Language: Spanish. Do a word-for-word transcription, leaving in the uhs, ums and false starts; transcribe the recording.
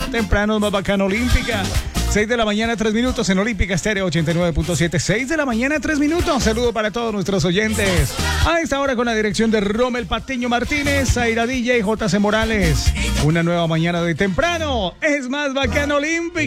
temprano, más bacano Olímpica. seis de la mañana, tres minutos en Olímpica Estéreo ochenta y nueve punto siete. seis de la mañana, tres minutos. Saludo para todos nuestros oyentes. A esta hora con la dirección de Rommel Patiño Martínez, Zaira D J y J C Morales. Una nueva mañana de temprano. Es más bacano Olímpica.